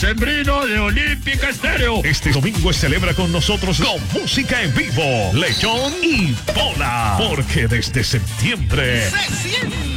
Sembrino de Olímpica Estéreo. Este domingo celebra con nosotros con música en vivo, Lechón y Pola. Porque desde septiembre se siente